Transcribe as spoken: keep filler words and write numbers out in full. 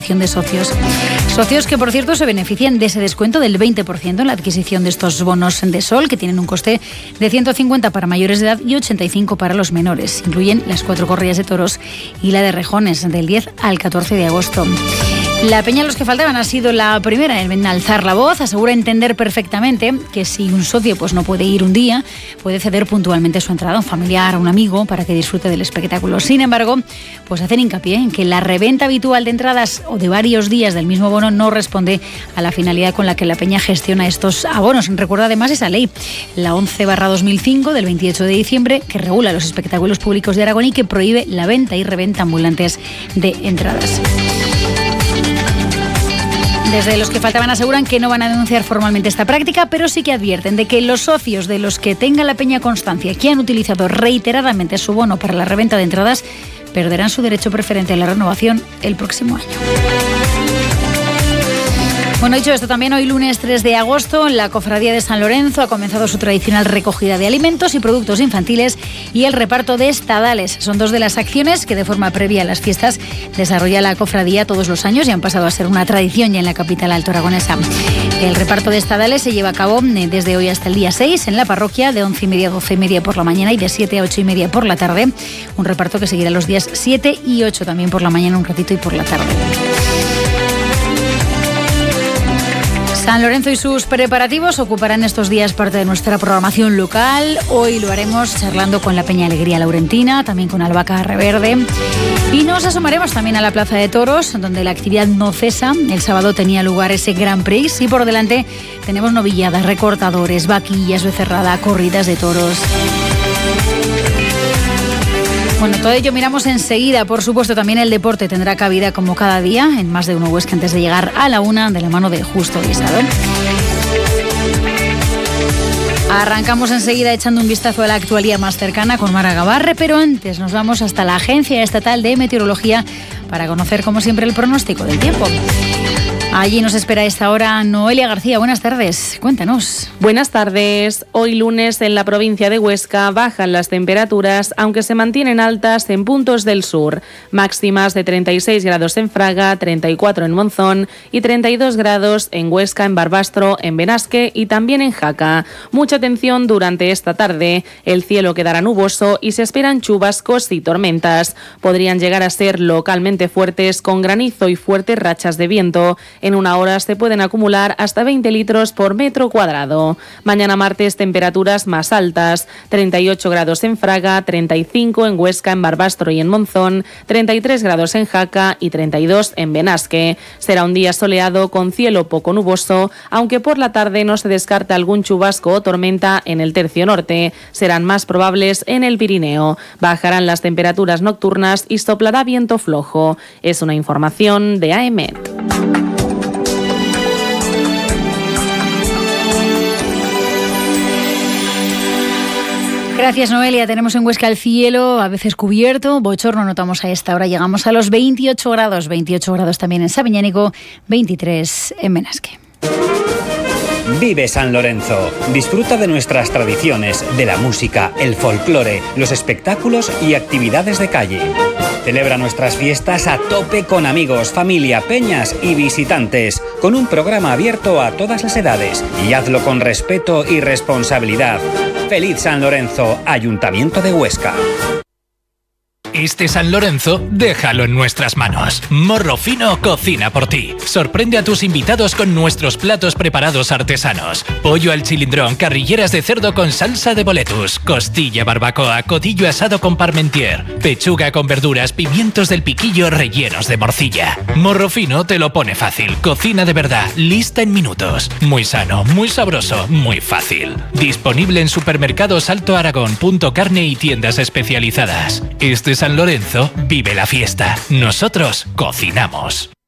de socios. Socios que, por cierto, se benefician de ese descuento del veinte por ciento en la adquisición de estos bonos de sol, que tienen un coste de ciento cincuenta para mayores de edad y ochenta y cinco para los menores. Incluyen las cuatro corridas de toros y la de rejones del diez al catorce de agosto. La peña Los que Faltaban ha sido la primera en alzar la voz. Asegura entender perfectamente que si un socio pues no puede ir un día, puede ceder puntualmente su entrada a un familiar, a un amigo, para que disfrute del espectáculo. Sin embargo, pues hacen hincapié en que la reventa habitual de entradas o de varios días del mismo bono no responde a la finalidad con la que la peña gestiona estos abonos. Recuerda además esa ley, la once barra dos mil cinco del veintiocho de diciembre, que regula los espectáculos públicos de Aragón y que prohíbe la venta y reventa ambulantes de entradas. Desde Los que Faltaban aseguran que no van a denunciar formalmente esta práctica, pero sí que advierten de que los socios de los que tenga la peña constancia que han utilizado reiteradamente su bono para la reventa de entradas perderán su derecho preferente a la renovación el próximo año. Bueno, dicho esto, también hoy lunes tres de agosto, la Cofradía de San Lorenzo ha comenzado su tradicional recogida de alimentos y productos infantiles y el reparto de estadales. Son dos de las acciones que de forma previa a las fiestas desarrolla la Cofradía todos los años y han pasado a ser una tradición ya en la capital altoaragonesa. El reparto de estadales se lleva a cabo desde hoy hasta el día seis en la parroquia, de once y media a doce y media por la mañana y de siete a ocho y media por la tarde. Un reparto que seguirá los días siete y ocho también por la mañana un ratito y por la tarde. San Lorenzo y sus preparativos ocuparán estos días parte de nuestra programación local. Hoy lo haremos charlando con la Peña Alegría Laurentina, también con Albahaca Reverde. Y nos asomaremos también a la Plaza de Toros, donde la actividad no cesa. El sábado tenía lugar ese Grand Prix y por delante tenemos novilladas, recortadores, vaquillas, becerrada, corridas de toros. Bueno, todo ello miramos enseguida. Por supuesto, también el deporte tendrá cabida como cada día en Más de Uno Huesca antes de llegar a la una de la mano de Justo Guisado. Arrancamos enseguida echando un vistazo a la actualidad más cercana con Mara Gabarre, pero antes nos vamos hasta la Agencia Estatal de Meteorología para conocer, como siempre, el pronóstico del tiempo. Allí nos espera a esta hora Noelia García. Buenas tardes, cuéntanos. Buenas tardes. Hoy lunes en la provincia de Huesca bajan las temperaturas, aunque se mantienen altas en puntos del sur. Máximas de treinta y seis grados en Fraga, treinta y cuatro en Monzón y treinta y dos grados en Huesca, en Barbastro, en Benasque y también en Jaca. Mucha atención durante esta tarde. El cielo quedará nuboso y se esperan chubascos y tormentas. Podrían llegar a ser localmente fuertes con granizo y fuertes rachas de viento. En una hora se pueden acumular hasta veinte litros por metro cuadrado. Mañana martes temperaturas más altas, treinta y ocho grados en Fraga, treinta y cinco en Huesca, en Barbastro y en Monzón, treinta y tres grados en Jaca y treinta y dos en Benasque. Será un día soleado con cielo poco nuboso, aunque por la tarde no se descarta algún chubasco o tormenta en el tercio norte. Serán más probables en el Pirineo. Bajarán las temperaturas nocturnas y soplará viento flojo. Es una información de A E M E T. Gracias, Noelia. Tenemos en Huesca el cielo a veces cubierto, bochorno notamos a esta hora. Llegamos a los veintiocho grados, veintiocho grados también en Sabiñánigo, veintitrés en Benasque. Vive San Lorenzo. Disfruta de nuestras tradiciones, de la música, el folclore, los espectáculos y actividades de calle. Celebra nuestras fiestas a tope con amigos, familia, peñas y visitantes, con un programa abierto a todas las edades. Y hazlo con respeto y responsabilidad. ¡Feliz San Lorenzo, Ayuntamiento de Huesca! Este San Lorenzo, déjalo en nuestras manos. Morro Fino cocina por ti. Sorprende a tus invitados con nuestros platos preparados artesanos. Pollo al chilindrón, carrilleras de cerdo con salsa de boletus, costilla barbacoa, codillo asado con parmentier, pechuga con verduras, pimientos del piquillo rellenos de morcilla. Morro Fino te lo pone fácil. Cocina de verdad, lista en minutos. Muy sano, muy sabroso, muy fácil. Disponible en supermercados Alto Aragón, Punto Carne y tiendas especializadas. Este San Lorenzo vive la fiesta. Nosotros cocinamos.